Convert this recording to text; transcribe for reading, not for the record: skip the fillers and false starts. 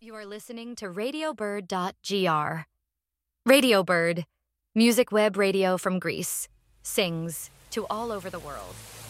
You are listening to RadioBird.gr. Radio Bird, music web radio from Greece, sings to all over the world.